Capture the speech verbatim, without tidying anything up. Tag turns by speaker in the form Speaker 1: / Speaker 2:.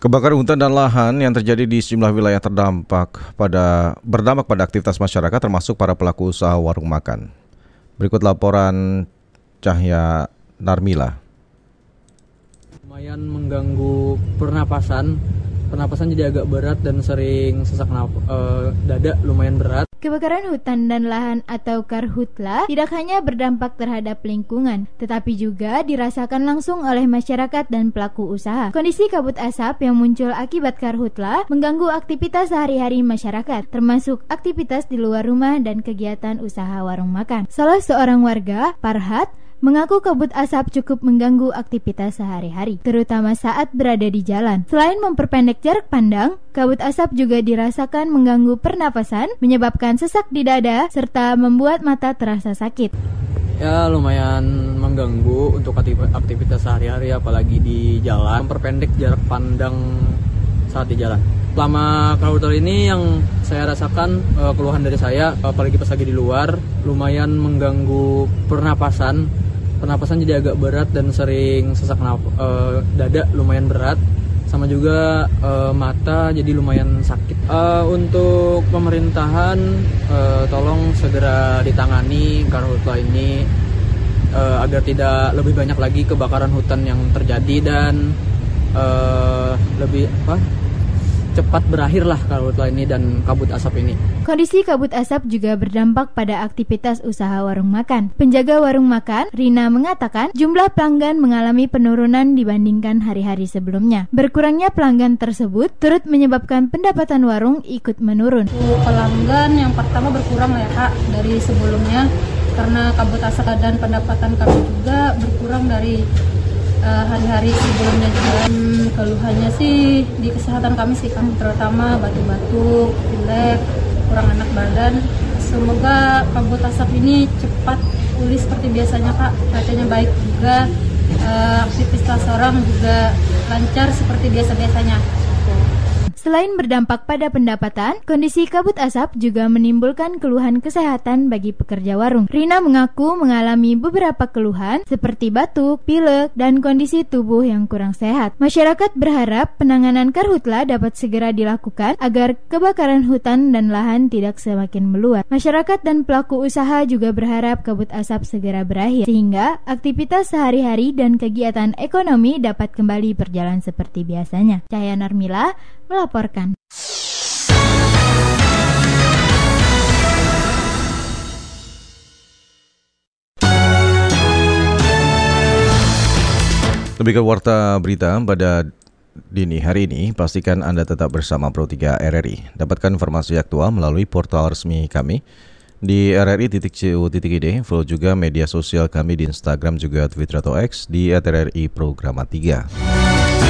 Speaker 1: Kebakaran hutan dan lahan yang terjadi di sejumlah wilayah terdampak pada berdampak pada aktivitas masyarakat termasuk para pelaku usaha warung makan. Berikut laporan Cahya Narmila.
Speaker 2: Lumayan mengganggu pernapasan. Pernapasan jadi agak berat dan sering sesak naf- uh, dada lumayan berat.
Speaker 3: Kebakaran hutan dan lahan atau karhutla tidak hanya berdampak terhadap lingkungan, tetapi juga dirasakan langsung oleh masyarakat dan pelaku usaha. Kondisi kabut asap yang muncul akibat karhutla mengganggu aktivitas sehari-hari masyarakat, termasuk aktivitas di luar rumah dan kegiatan usaha warung makan. Salah seorang warga, Parhat, mengaku kabut asap cukup mengganggu aktivitas sehari-hari, terutama saat berada di jalan. Selain memperpendek jarak pandang, kabut asap juga dirasakan mengganggu pernapasan, menyebabkan sesak di dada, serta membuat mata terasa sakit.
Speaker 2: Ya lumayan mengganggu untuk aktivitas sehari-hari, apalagi di jalan, memperpendek jarak pandang saat di jalan. Selama karhutla ini yang saya rasakan, uh, keluhan dari saya, apalagi pas lagi di luar, lumayan mengganggu pernapasan. Pernapasan jadi agak berat dan sering sesak naf- uh, dada lumayan berat, sama juga uh, mata jadi lumayan sakit. Uh, untuk pemerintahan, uh, tolong segera ditangani karhutla ini uh, agar tidak lebih banyak lagi kebakaran hutan yang terjadi dan uh, lebih apa? cepat berakhirlah karhutla ini dan kabut asap ini.
Speaker 3: Kondisi kabut asap juga berdampak pada aktivitas usaha warung makan. Penjaga warung makan, Rina, mengatakan jumlah pelanggan mengalami penurunan dibandingkan hari-hari sebelumnya. Berkurangnya pelanggan tersebut turut menyebabkan pendapatan warung ikut menurun.
Speaker 4: Pelanggan yang pertama berkurang ya Kak dari sebelumnya karena kabut asap, dan pendapatan kami juga berkurang dari Uh, hari-hari sebelumnya juga. Hmm, keluhannya sih di kesehatan kami sih kan, terutama batuk-batuk, pilek, kurang enak badan. Semoga kabut asap ini cepat pulih seperti biasanya Kak, cuacanya baik juga, uh, aktivitas orang juga lancar seperti biasa-biasanya.
Speaker 3: Selain berdampak pada pendapatan, kondisi kabut asap juga menimbulkan keluhan kesehatan bagi pekerja warung. Rina mengaku mengalami beberapa keluhan seperti batuk, pilek, dan kondisi tubuh yang kurang sehat. Masyarakat berharap penanganan karhutla dapat segera dilakukan agar kebakaran hutan dan lahan tidak semakin meluas. Masyarakat dan pelaku usaha juga berharap kabut asap segera berakhir, sehingga aktivitas sehari-hari dan kegiatan ekonomi dapat kembali berjalan seperti biasanya. Cahya Narmila melaporkan.
Speaker 1: Lebih ke warta berita pada dini hari ini, pastikan Anda tetap bersama Pro tiga R R I. Dapatkan informasi aktual melalui portal resmi kami di r r i titik co titik i d. Follow juga media sosial kami di Instagram juga Twitter atau X di at r r i programa tiga.